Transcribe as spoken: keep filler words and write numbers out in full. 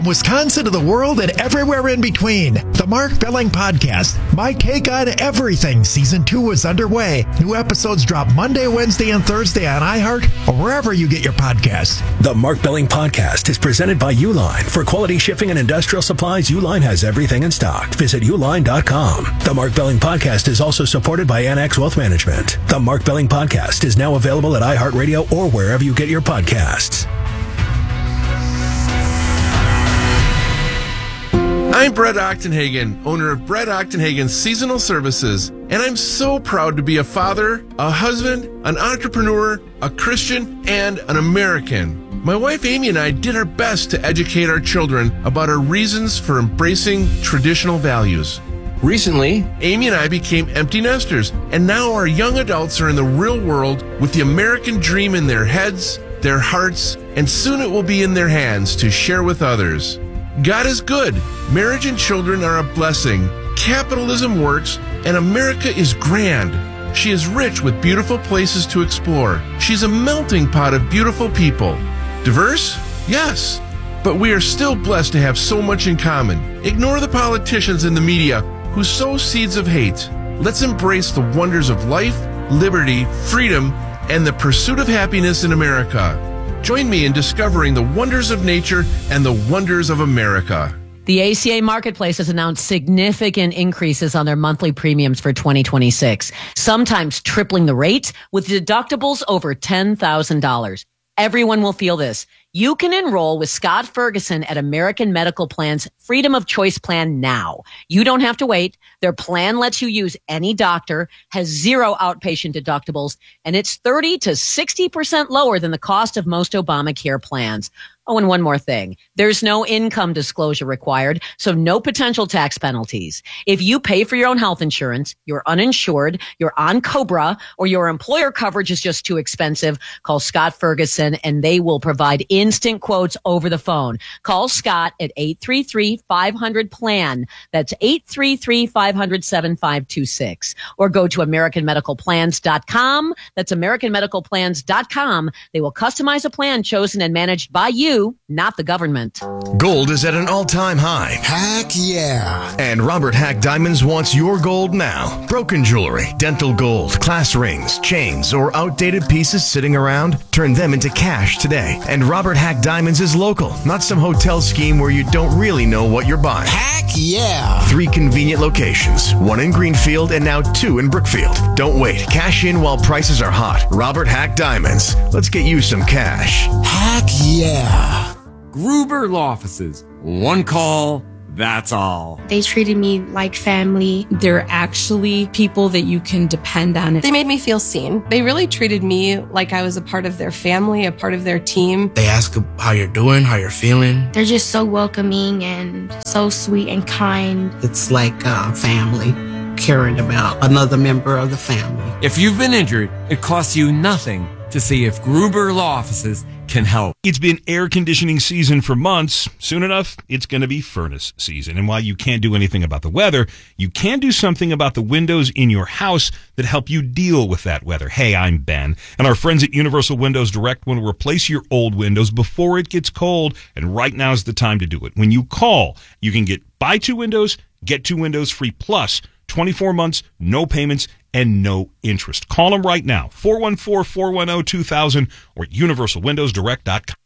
Wisconsin to the world and everywhere in between. The Mark Billing Podcast, my take on everything. Season two is underway. New episodes drop Monday, Wednesday, and Thursday on iHeart or wherever you get your podcasts. The Mark Billing Podcast is presented by Uline. For quality shipping and industrial supplies, Uline has everything in stock. Visit uline dot com. The Mark Billing Podcast is also supported by Annex Wealth Management. The Mark Billing Podcast is now available at iHeartRadio or wherever you get your podcasts. I'm Brett Ochtenhagen, owner of Brett Ochtenhagen Seasonal Services, and I'm so proud to be a father, a husband, an entrepreneur, a Christian, and an American. My wife Amy and I did our best to educate our children about our reasons for embracing traditional values. Recently, Amy and I became empty nesters, and now our young adults are in the real world with the American dream in their heads, their hearts, and soon it will be in their hands to share with others. God is good. Marriage and children are a blessing. Capitalism works, and America is grand. She is rich with beautiful places to explore. She's a melting pot of beautiful people. Diverse? Yes. But we are still blessed to have so much in common. Ignore the politicians and the media who sow seeds of hate. Let's embrace the wonders of life, liberty, freedom, and the pursuit of happiness in America. Join me in discovering the wonders of nature and the wonders of America. The A C A Marketplace has announced significant increases on their monthly premiums for twenty twenty-six, sometimes tripling the rate with deductibles over ten thousand dollars. Everyone will feel this. You can enroll with Scott Ferguson at American Medical Plan's Freedom of Choice plan now. You don't have to wait. Their plan lets you use any doctor, has zero outpatient deductibles, and it's thirty to sixty percent lower than the cost of most Obamacare plans. Oh, and one more thing. There's no income disclosure required, so no potential tax penalties. If you pay for your own health insurance, you're uninsured, you're on COBRA, or your employer coverage is just too expensive, call Scott Ferguson and they will provide instant quotes over the phone. Call Scott at eight three three, five hundred, P L A N. That's eight three three, five hundred, seven five two six. Or go to American Medical Plans dot com. That's American Medical Plans dot com. They will customize a plan chosen and managed by you, not the government. Gold is at an all-time high. Heck yeah. And Robert Hack Diamonds wants your gold now. Broken jewelry, dental gold, class rings, chains, or outdated pieces sitting around? Turn them into cash today. And Robert Hack Diamonds is local, not some hotel scheme where you don't really know what you're buying. Heck yeah. Three convenient locations, one in Greenfield and now two in Brookfield. Don't wait. Cash in while prices are hot. Robert Hack Diamonds. Let's get you some cash. Heck yeah. Gruber Law Offices. One call, that's all. They treated me like family. They're actually people that you can depend on. They made me feel seen. They really treated me like I was a part of their family, a part of their team. They ask how you're doing, how you're feeling. They're just so welcoming and so sweet and kind. It's like a family, caring about another member of the family. If you've been injured, it costs you nothing to see if Gruber Law Offices can help. It's been air conditioning season for months. Soon enough, it's going to be furnace season. And while you can't do anything about the weather, you can do something about the windows in your house that help you deal with that weather. Hey, I'm Ben, and our friends at Universal Windows Direct want to replace your old windows before it gets cold, and right now is the time to do it. When you call, you can get buy two windows, get two windows free, plus twenty-four months, no payments, and no interest. Call them right now, four one four, four one zero, two thousand or universal windows direct dot com.